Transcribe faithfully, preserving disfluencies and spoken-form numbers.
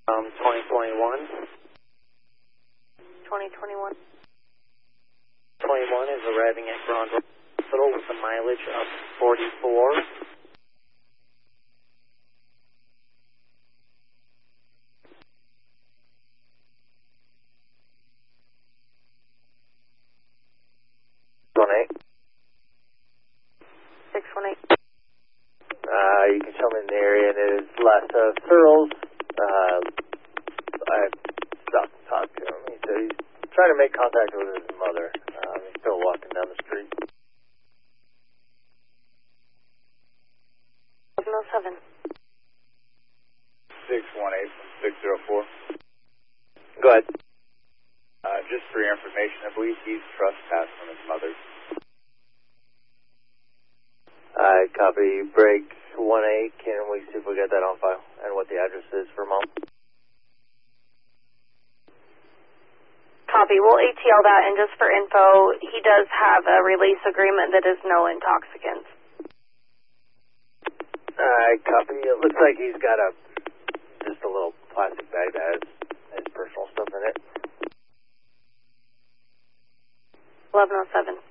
Um, twenty twenty-one. twenty twenty-one. twenty-one is arriving at Grand Hospital with a mileage of forty-four. one eight. six one eight. Uh, you can tell me in the area, and it is Lassa Searles. Uh, I stopped to talk to him. He said he's trying to make contact with his mother. Um, he's still walking down the street. seven oh seven. six one eight from six zero four. Go ahead. Uh, just for your information, I believe he's trespassed from his mother. I copy break one eight. Can we see if we got that on file and what the address is for mom? Copy. We'll A T L that, and just for info, he does have a release agreement that is no intoxicants. I copy. It looks like he's got a just a little plastic bag that has his personal stuff in it. eleven oh seven.